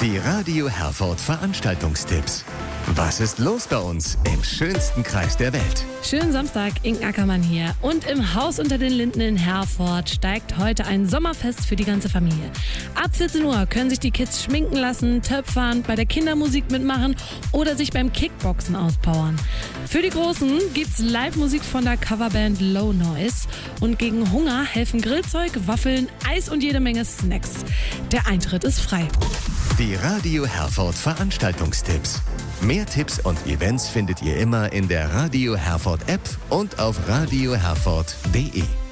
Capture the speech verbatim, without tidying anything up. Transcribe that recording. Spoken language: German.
Die Radio Herford Veranstaltungstipps. Was ist los bei uns im schönsten Kreis der Welt? Schönen Samstag, Inken Ackermann hier. Und im Haus unter den Linden in Herford steigt heute ein Sommerfest für die ganze Familie. Ab vierzehn Uhr können sich die Kids schminken lassen, töpfern, bei der Kindermusik mitmachen oder sich beim Kickboxen auspowern. Für die Großen gibt's Live-Musik von der Coverband Low Noise. Und gegen Hunger helfen Grillzeug, Waffeln, Eis und jede Menge Snacks. Der Eintritt ist frei. Die Radio Herford Veranstaltungstipps. Mehr Tipps und Events findet ihr immer in der Radio Herford App und auf radio herford punkt de.